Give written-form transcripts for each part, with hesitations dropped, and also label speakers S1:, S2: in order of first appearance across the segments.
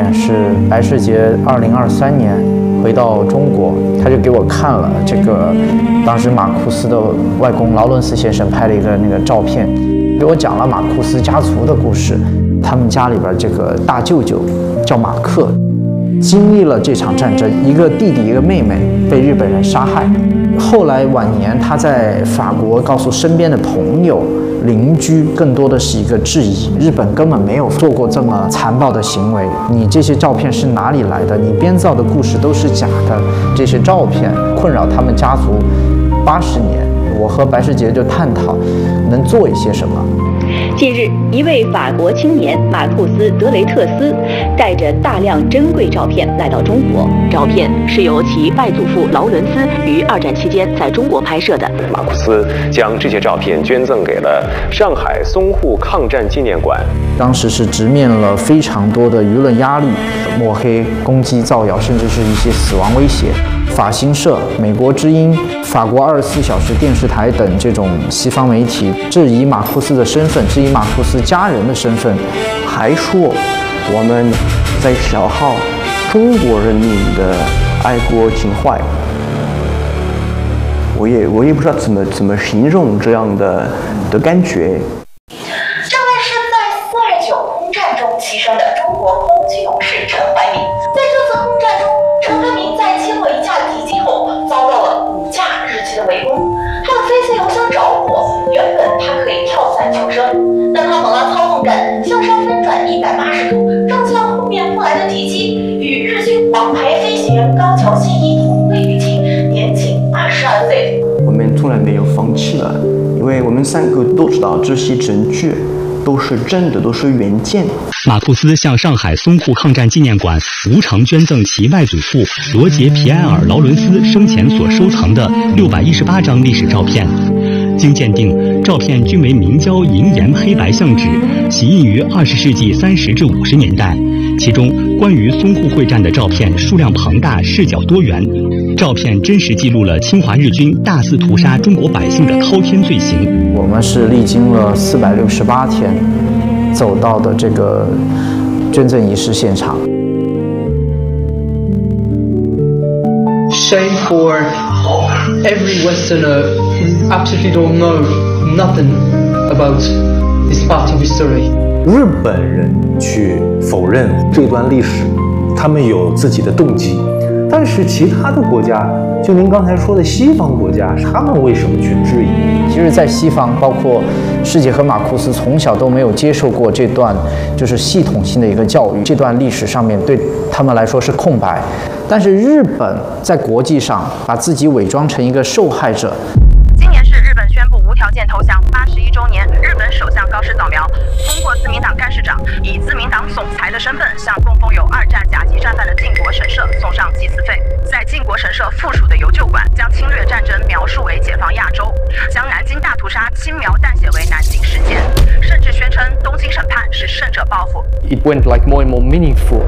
S1: 年是白世杰2023年回到中国，他就给我看了这个当时马库斯的外公劳伦斯先生拍了一个那个照片，给我讲了马库斯家族的故事。他们家里边这个大舅舅叫马克，经历了这场战争，一个弟弟一个妹妹被日本人杀害。后来晚年他在法国告诉身边的朋友邻居，更多的是一个质疑，日本根本没有做过这么残暴的行为，你这些照片是哪里来的？你编造的故事都是假的。这些照片困扰他们家族80年，我和白世杰就探讨能做一些什么。
S2: 近日，一位法国青年马库斯·德雷特斯带着大量珍贵照片来到中国。照片是由其外祖父劳伦斯于2战期间在中国拍摄的。
S3: 马库斯将这些照片捐赠给了上海淞沪抗战纪念馆。
S1: 当时是直面了非常多的舆论压力，抹黑、攻击、造谣，甚至是一些死亡威胁。法新社、美国之音、法国24小时电视台等这种西方媒体质疑马库斯的身份，质疑马库斯家人的身份，
S4: 还说我们在消耗中国人民的爱国情怀。我也不知道怎么形容这样的感觉。
S5: 这位是在429空战中牺牲的中国空军勇士陈怀民。在这次空战中，陈怀民在击落一架敌机后，遭到了5架日机的围攻。他的飞行油箱着火，原本他可以跳伞求生，但他猛拉操纵杆向上翻转180度，撞向后面过来的敌机，与日军王牌飞行员高桥信一同归于尽，年仅22岁。
S4: 我们从来没有放弃了，因为我们3个都知道这些证据都是真的，都是原件。
S6: 马库斯向上海淞沪抗战纪念馆无偿捐赠其外祖父罗杰·皮埃尔·劳伦斯生前所收藏的618张历史照片。经鉴定，照片均为明胶银盐黑白相纸，起印于20世纪30至50年代。其中关于淞沪会战的照片数量庞大，视角多元。照片真实记录了侵华日军大肆屠杀中国百姓的滔天罪行。
S1: 我们是历经了468天，走到的这个捐赠仪式现场。
S7: Shame for every Westerner who absolutely don't know nothing about this part of history.
S8: 日本人去否认这段历史，他们有自己的动机。但是其他的国家，就您刚才说的西方国家，他们为什么去质疑？
S1: 其实，在西方，包括世杰和马库斯从小都没有接受过这段就是系统性的一个教育，这段历史上面对他们来说是空白。但是日本在国际上把自己伪装成一个受害者。
S9: 今年是日本宣布无条件投降81周年，日本首相高市早苗通过自民党干事长以自民党总裁的身份，向供奉有2战甲级战犯的靖国神社送上祭祀费。在靖国神社附属的游旧馆将侵略战争描述为解放亚洲，将南京大屠杀轻描淡写为南京事件，甚至宣称东京审判是胜者报复。
S10: It went like more and more meaningful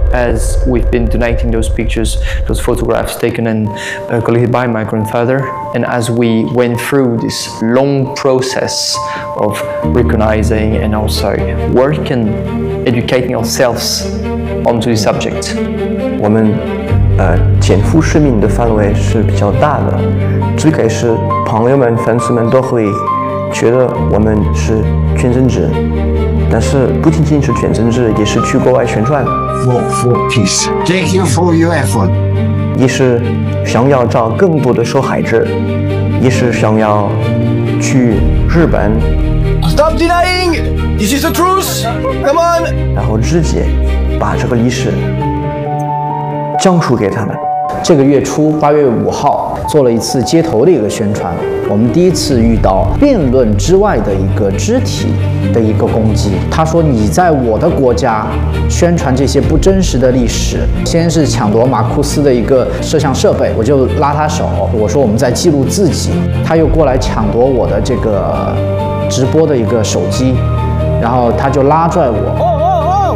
S10: as we've been donating those pictures, those photographs taken and collected by my grandfather, and as we went through this long process of recognizing and also working, educating ourselves onto the subject.
S4: 我们肩负使命的范围是比较大的。最开始，朋友们、粉丝们都会觉得我们是捐赠者，但是不仅仅是捐赠者，也是去国外宣传。
S11: For peace. Thank you for your effort.
S4: 也是想要找更多的受害者，也是想要去日本。
S12: Stop denying! This is the truth! Come on!
S4: 然后直接把这个历史讲述给他们。
S1: 这个月初8月5号做了一次街头的一个宣传，我们第一次遇到辩论之外的一个肢体的一个攻击。他说你在我的国家宣传这些不真实的历史，先是抢夺马库斯的一个摄像设备，我就拉他手，我说我们在记录自己，他又过来抢夺我的这个直播的一个手机，然后他就拉拽我。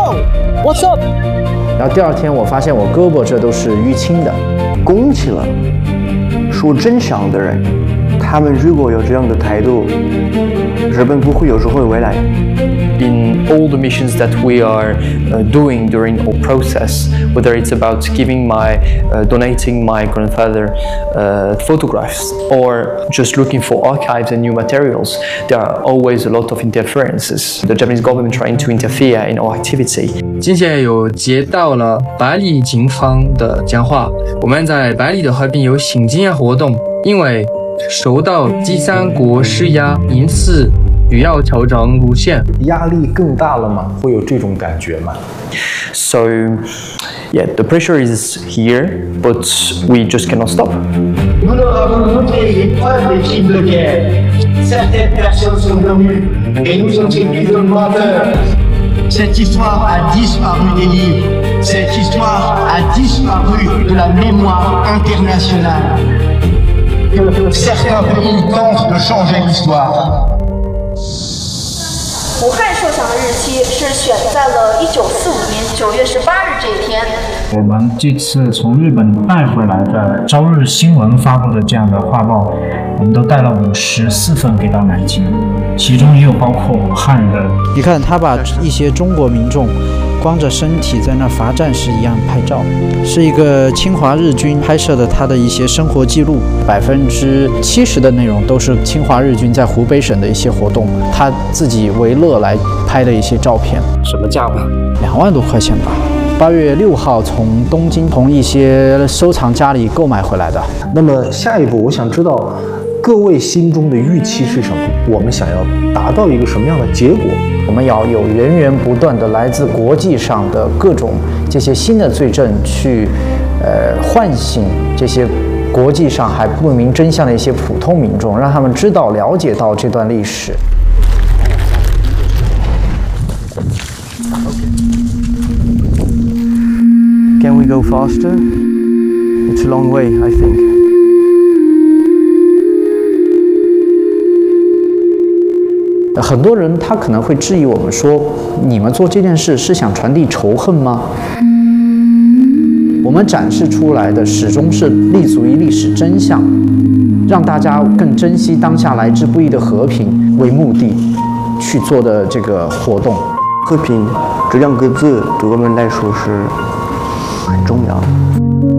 S12: What's up？
S1: 然后第2天我发现我胳膊这都是淤青的，
S4: 攻击了说真相的人， 他们如果有这样的态度，日本不会有机会回来。
S10: In all the missions that we are doing during our process, whether it's about donating my grandfather photographs or just looking for archives and new materials, there are always a lot of interferences. The Japanese government trying to interfere in our activity.
S13: 今届有接到了百里警方的讲话，我们在百里的海边有行进活动，因为受到第三国施压，因此需要调整路线。
S8: 压力更大了吗？会有这种感觉吗？
S10: So, yeah, the pressure is here, but we just cannot stop.
S14: Nous leur avons montré les preuves des crimes de guerre. Certaines personnes sont venues et nous ont traités de menteurs. Cette histoire a disparu des livres. Cette histoire a disparu de la mémoire internationale. Que certains pays tentent de changer l'histoire.
S15: 武汉受降的日期是选在了1945年9月18日这一天。
S16: 我们这次从日本带回来的朝日新闻发布的这样的画报，我们都带了54份给到南京，其中也有包括武汉的。
S1: 你看，他把一些中国民众光着身体在那罚站时一样拍照，是一个侵华日军拍摄的他的一些生活记录，70%的内容都是侵华日军在湖北省的一些活动，他自己为乐来拍的一些照片。
S13: 什么价吧
S1: ？2万多块钱吧。8月6号从东京从一些收藏家里购买回来的。
S8: 那么下一步，我想知道各位心中的预期是什么？我们想要达到一个什么样的结果？
S1: 我们要有源源不断的来自国际上的各种这些新的罪证去，唤醒这些国际上还不明真相的一些普通民众，让他们知道、了解到这段历史。
S4: Can we go faster? It's a long way, I think.
S1: 很多人他可能会质疑我们说，你们做这件事是想传递仇恨吗？我们展示出来的始终是立足于历史真相，让大家更珍惜当下来之不易的和平为目的去做的这个活动。
S4: 和平这2个字对我们来说是很重要的。